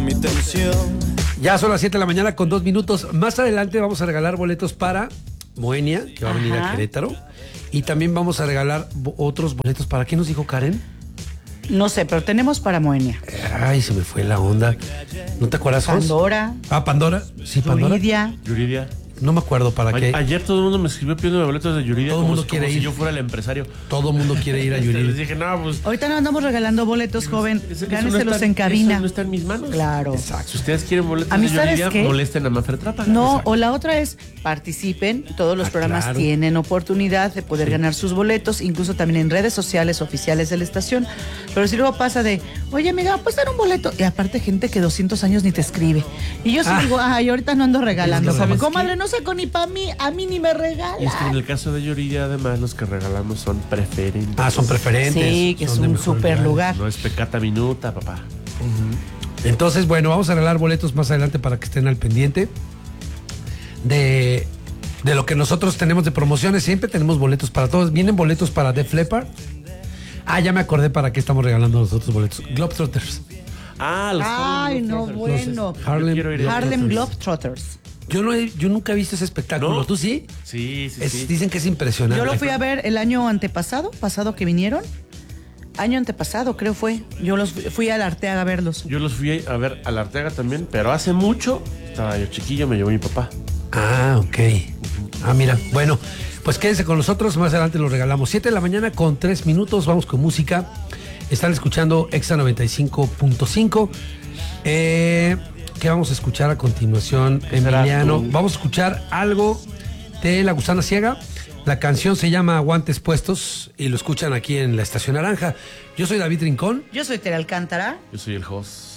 mi tensión. Ya son las 7 de la mañana con 2 minutos. Más adelante vamos a regalar boletos para Moenia, que va a venir a Querétaro. Y también vamos a regalar otros boletos. ¿Para qué nos dijo Karen? No sé, pero tenemos para Moenia. Ay, se me fue la onda. ¿No te acuerdas, Jos? Pandora. Ah, Pandora. Sí, Pandora. Yuridia. No me acuerdo para qué. Ayer todo el mundo me escribió pidiendo boletos de Yuridia. Todo el mundo quiere ir. Si yo fuera el empresario. Todo el mundo quiere ir a Yuridia. Les dije, no, pues. Ahorita no andamos regalando boletos, joven. Gáneselos Eso en cabina. Eso no está en mis manos. Claro. Exacto. Si ustedes quieren boletos A mí, de ¿sabes Yuridia, qué? molesten a Mafer Trápaga. No, Exacto. o la otra es participen. Todos los programas claro. tienen oportunidad de poder ganar sus boletos, incluso también en redes sociales oficiales de la estación. Pero si luego pasa de, oye, amiga, pues dar un boleto. Y aparte, gente que 200 años ni te escribe. Y yo sí digo, ay, ahorita no ando regalando. Es que, ¿sabes Comadre, qué? no saco ni para mí, a mí ni me regala. Y es que en el caso de Yuridia, además, los que regalamos son preferentes. Ah, son preferentes. Sí, que es Son de un mejor super lugar. No es pecata minuta, papá. Entonces, bueno, vamos a regalar boletos más adelante para que estén al pendiente de lo que nosotros tenemos de promociones. Siempre tenemos boletos para todos. Vienen boletos para Def Leppard. Ah, ya me acordé para qué estamos regalando nosotros boletos. Globetrotters. Ah, los Ay, no, bueno. Harlem Globetrotters. Yo nunca he visto ese espectáculo. ¿No? ¿Tú sí? Sí. Dicen que es impresionante. Yo lo fui a ver el año antepasado que vinieron. Año antepasado, creo fue. Yo los fui a la Arteaga a verlos. Yo los fui a ver a la Arteaga también, pero hace mucho, estaba yo chiquillo, me llevó mi papá. Ah, ok. Ah, mira. Bueno, pues quédense con nosotros. Más adelante los regalamos. 7 de la mañana con 3 minutos. Vamos con música. Están escuchando Exa 95.5. ¿Qué vamos a escuchar a continuación, Emiliano? Vamos a escuchar algo de La Gusana Ciega. La canción se llama Guantes Puestos y lo escuchan aquí en la Estación Naranja. Yo soy David Rincón. Yo soy Tere Alcántara. Yo soy el host.